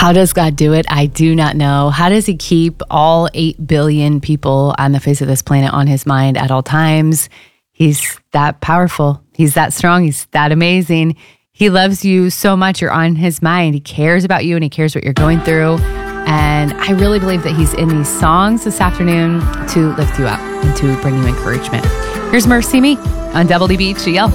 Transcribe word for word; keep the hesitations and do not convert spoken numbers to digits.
How does God do it? I do not know. How does he keep all eight billion people on the face of this planet on his mind at all times? He's that powerful. He's that strong. He's that amazing. He loves you so much. You're on his mind. He cares about you and he cares what you're going through. And I really believe that he's in these songs this afternoon to lift you up and to bring you encouragement. Here's Mercy Me on Double D B H G L.